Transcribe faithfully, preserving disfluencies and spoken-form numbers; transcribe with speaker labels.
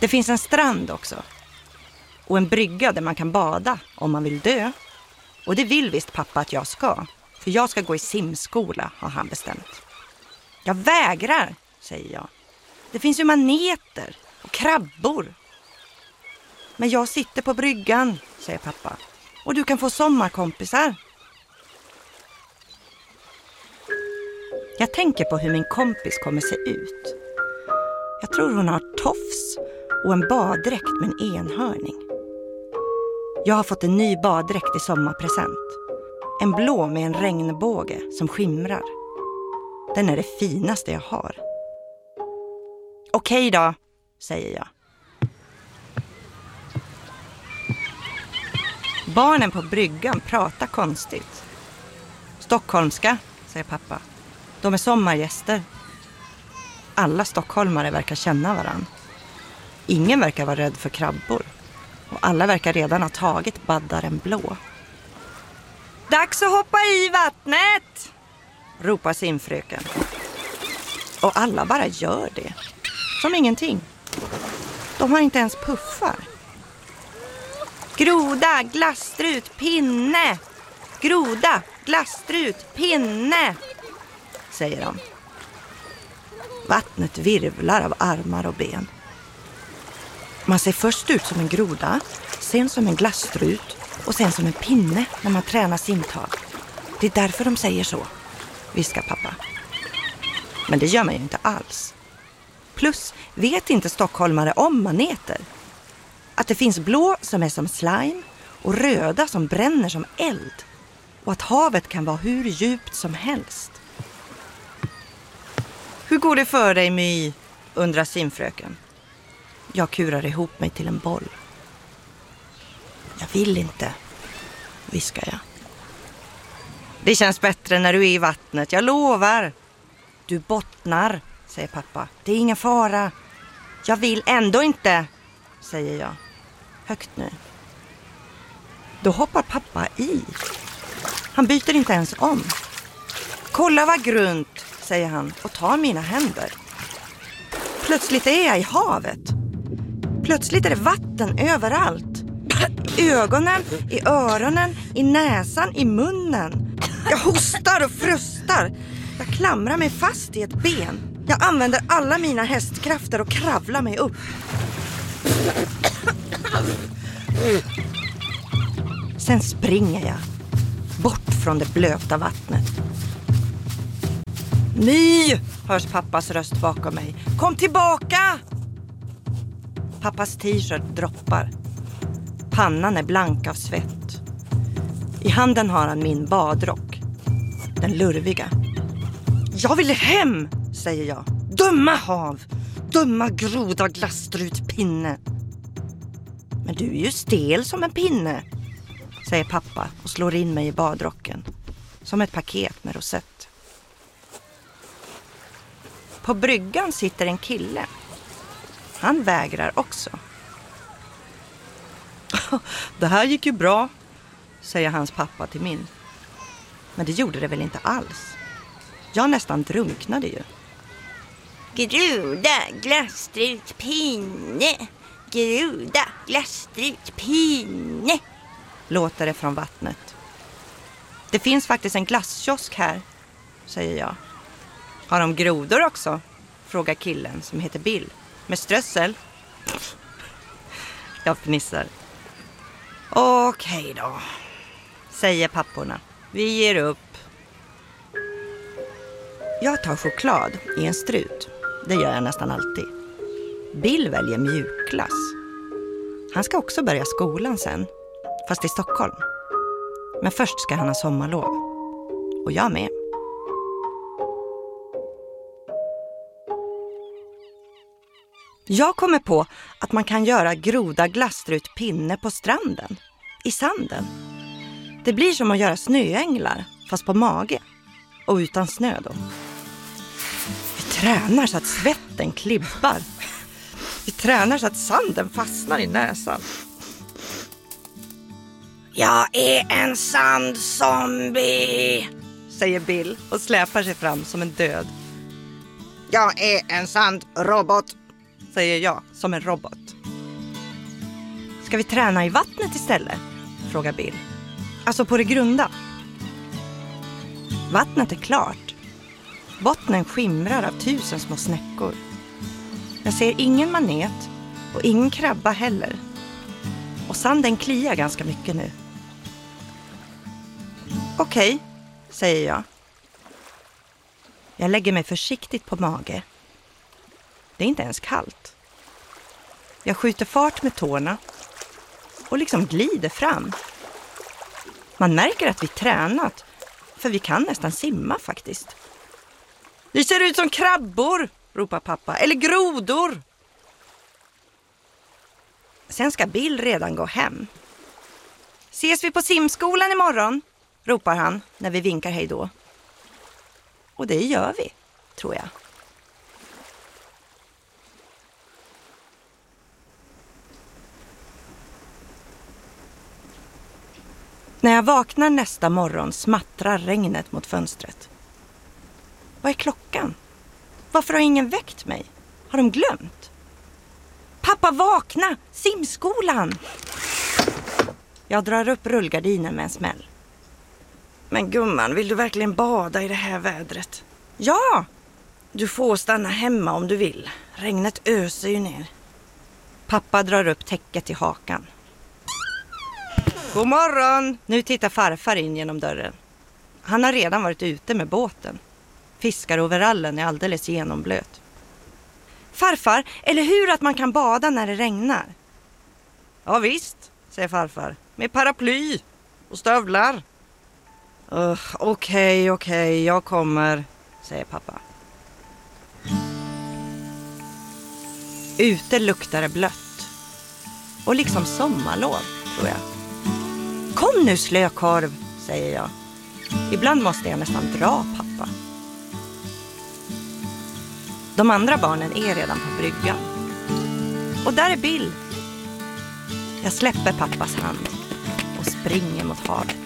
Speaker 1: Det finns en strand också. Och en brygga där man kan bada om man vill dö. Och det vill visst pappa att jag ska. För jag ska gå i simskola, har han bestämt. Jag vägrar, säger jag. Det finns ju maneter och krabbor. Men jag sitter på bryggan, säger pappa. Och du kan få sommarkompisar. Jag tänker på hur min kompis kommer se ut. Jag tror hon har tofs och en baddräkt med en enhörning. Jag har fått en ny baddräkt i sommarpresent. En blå med en regnbåge som skimrar. Den är det finaste jag har. Okej då, säger jag. Barnen på bryggan pratar konstigt. Stockholmska, säger pappa. De är sommargäster. Alla stockholmare verkar känna varann. Ingen verkar vara rädd för krabbor. Och alla verkar redan ha tagit baddaren blå. Dags att hoppa i vattnet! Ropar simfröken. Och alla bara gör det. Som ingenting. De har inte ens puffar. Groda, glasstrut, pinne! Groda, glasstrut, pinne! Säger de. Vattnet virvlar av armar och ben. Man ser först ut som en groda, sen som en glasstrut och sen som en pinne när man tränar simtag. Det är därför de säger så, viskar pappa. Men det gör man ju inte alls. Plus, vet inte stockholmare om maneter? Att det finns blå som är som slime och röda som bränner som eld. Och att havet kan vara hur djupt som helst. Hur går det för dig, My? Undrar simfröken. Jag kurar ihop mig till en boll. Jag vill inte, viskar jag. Det känns bättre när du är i vattnet, jag lovar. Du bottnar, säger pappa. Det är ingen fara. Jag vill ändå inte, säger jag. Högt nu. Då hoppar pappa i. Han byter inte ens om. Kolla vad grunt, säger han och tar mina händer. Plötsligt är jag i havet. Plötsligt är det vatten överallt. I ögonen, i öronen, i näsan, i munnen. Jag hostar och frustar. Jag klamrar mig fast i ett ben. Jag använder alla mina hästkrafter och kravlar mig upp. Sen springer jag. Bort från det blöta vattnet. My, hörs pappas röst bakom mig. Kom tillbaka! Pappas t-shirt droppar. Pannan är blank av svett. I handen har han min badrock. Den lurviga. Jag vill hem, säger jag. Dumma hav. Dumma groda glasstrut pinne. Men du är ju stel som en pinne, säger pappa och slår in mig i badrocken. Som ett paket med rosett. På bryggan sitter en kille. Han vägrar också. Det här gick ju bra, säger hans pappa till min. Men det gjorde det väl inte alls. Jag nästan drunknade ju. Groda, glasstrut, pinne. Groda, glasstrut, pinne. Låter det från vattnet. Det finns faktiskt en glasskiosk här, säger jag. Har de grodor också? Frågar killen som heter Bill. Med strössel? Jag fnissar. Okej då, säger papporna. Vi ger upp. Jag tar choklad i en strut. Det gör jag nästan alltid. Bill väljer mjukglass. Han ska också börja skolan sen. Fast i Stockholm. Men först ska han ha sommarlov. Och jag med. Jag kommer på att man kan göra groda glasstrut pinne på stranden. I sanden. Det blir som att göra snöänglar. Fast på mage. Och utan snö då. Vi tränar så att svetten klibbar. Vi tränar så att sanden fastnar i näsan. Jag är en sandzombie, säger Bill och släpar sig fram som en död. Jag är en sandrobot, säger jag som en robot. Ska vi träna i vattnet istället? Frågar Bill. Alltså på det grunda. Vattnet är klart. Bottnen skimrar av tusen små snäckor. Jag ser ingen manet och ingen krabba heller. Och sanden kliar ganska mycket nu. Okej, säger jag. Jag lägger mig försiktigt på mage. Det är inte ens kallt. Jag skjuter fart med tårna och liksom glider fram. Man märker att vi tränat, för vi kan nästan simma faktiskt. Det ser ut som krabbor, ropar pappa, eller grodor. Sen ska Bill redan gå hem. Ses vi på simskolan imorgon, ropar han när vi vinkar hej då. Och det gör vi, tror jag. När jag vaknar nästa morgon smattrar regnet mot fönstret. Vad är klockan? Varför har ingen väckt mig? Har de glömt? Pappa, vakna! Simskolan! Jag drar upp rullgardinen med en smäll. Men gumman, vill du verkligen bada i det här vädret? Ja! Du får stanna hemma om du vill. Regnet öser ju ner. Pappa drar upp täcket i hakan. God morgon! Nu tittar farfar in genom dörren. Han har redan varit ute med båten. Fiskaroverallen är alldeles genomblöt. Farfar, eller hur att man kan bada när det regnar? Ja visst, säger farfar. Med paraply och stövlar. Uh, okej, okej, jag kommer, säger pappa. Ute luktar det blött. Och liksom sommarlov, tror jag. Kom nu slökorv, säger jag. Ibland måste jag nästan dra pappa. De andra barnen är redan på bryggan. Och där är Bill. Jag släpper pappas hand och springer mot havet.